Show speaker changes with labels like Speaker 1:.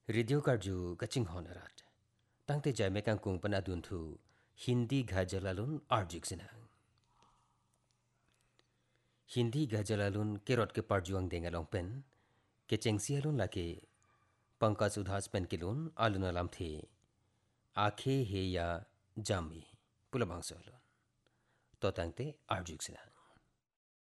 Speaker 1: Radio karju kaching honarat. Tangte jai mekang kung panadun thu Hindi gajalalun arjuk sinang. Hindi gajalalun kerot ke parjuang dengalong pen. Kecheng sialun lake pangkas udhas pen kilun alun alam the. Akhe he ya jami pulabang solun. To tangte arjuk sinang.